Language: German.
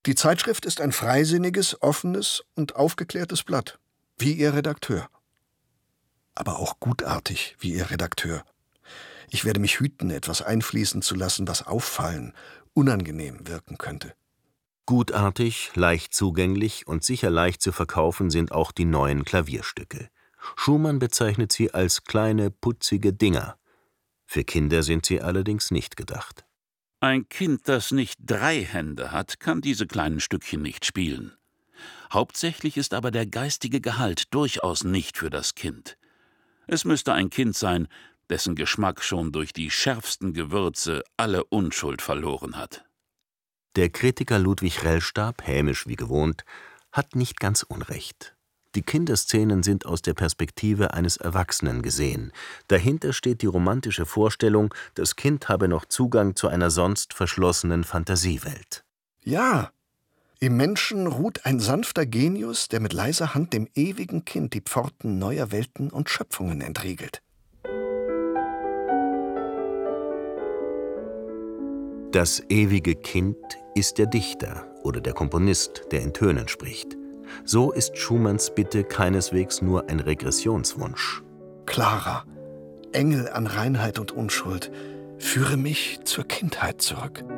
Die Zeitschrift ist ein freisinniges, offenes und aufgeklärtes Blatt, wie ihr Redakteur. Aber auch gutartig, wie ihr Redakteur. Ich werde mich hüten, etwas einfließen zu lassen, was auffallen, unangenehm wirken könnte. Gutartig, leicht zugänglich und sicher leicht zu verkaufen sind auch die neuen Klavierstücke. Schumann bezeichnet sie als kleine, putzige Dinger. Für Kinder sind sie allerdings nicht gedacht. Ein Kind, das nicht 3 Hände hat, kann diese kleinen Stückchen nicht spielen. Hauptsächlich ist aber der geistige Gehalt durchaus nicht für das Kind. Es müsste ein Kind sein, dessen Geschmack schon durch die schärfsten Gewürze alle Unschuld verloren hat. Der Kritiker Ludwig Rellstab, hämisch wie gewohnt, hat nicht ganz unrecht. Die Kinderszenen sind aus der Perspektive eines Erwachsenen gesehen. Dahinter steht die romantische Vorstellung, das Kind habe noch Zugang zu einer sonst verschlossenen Fantasiewelt. Ja, im Menschen ruht ein sanfter Genius, der mit leiser Hand dem ewigen Kind die Pforten neuer Welten und Schöpfungen entriegelt. Das ewige Kind ist der Dichter oder der Komponist, der in Tönen spricht. So ist Schumanns Bitte keineswegs nur ein Regressionswunsch. Clara, Engel an Reinheit und Unschuld, führe mich zur Kindheit zurück.